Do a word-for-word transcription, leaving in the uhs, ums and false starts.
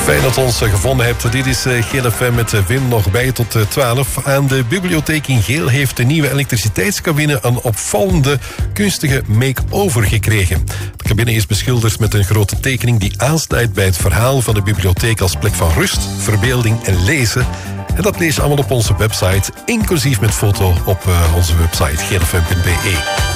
Fijn dat u ons gevonden hebt. Dit is Geel F M met Wim nog bij tot twaalf. Aan de bibliotheek in Geel heeft de nieuwe elektriciteitscabine een opvallende kunstige make-over gekregen. De cabine is beschilderd met een grote tekening die aansluit bij het verhaal van de bibliotheek als plek van rust, verbeelding en lezen. En dat lees je allemaal op onze website, inclusief met foto op uh, onze website geel f m punt b e.